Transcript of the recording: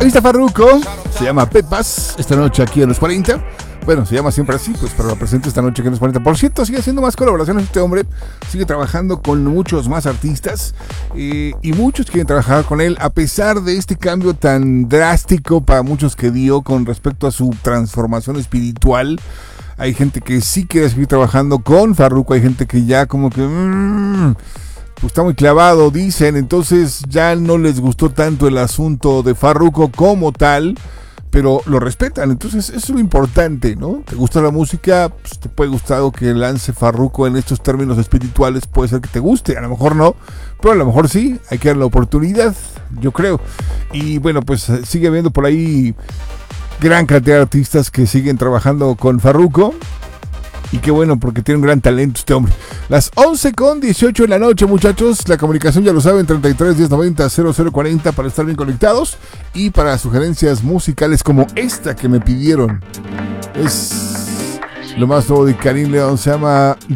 Ahí está Farruko, se llama Pepas, esta noche aquí en los 40. Bueno, se llama siempre así, pues, pero lo presento esta noche aquí en los 40. Por cierto, sigue haciendo más colaboraciones este hombre, sigue trabajando con muchos más artistas y muchos quieren trabajar con él, a pesar de este cambio tan drástico para muchos que dio con respecto a su transformación espiritual. Hay gente que sí quiere seguir trabajando con Farruko, hay gente que ya como que pues está muy clavado, dicen, entonces ya no les gustó tanto el asunto de Farruko como tal, pero lo respetan, entonces eso es lo importante, ¿no? ¿Te gusta la música? Pues te puede gustar algo que lance Farruko en estos términos espirituales, puede ser que te guste, a lo mejor no, pero a lo mejor sí, hay que dar la oportunidad, yo creo. Y bueno, pues sigue habiendo por ahí gran cantidad de artistas que siguen trabajando con Farruko. Y qué bueno, porque tiene un gran talento este hombre. Las 11:18 de la noche, muchachos. La comunicación ya lo saben, 33 1090 0040 para estar bien conectados. Y para sugerencias musicales como esta que me pidieron. Es lo más nuevo de Karim León, se llama